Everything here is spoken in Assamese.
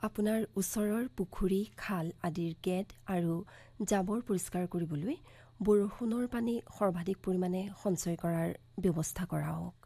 আপোনাৰ ওচৰৰ পুখুৰী, খাল আদিৰ গেট আৰু জাবৰ পৰিষ্কাৰ কৰিবলৈ বৰষুণৰ পানী সৰ্বাধিক পৰিমাণে সঞ্চয় কৰাৰ ব্যৱস্থা কৰা হওক।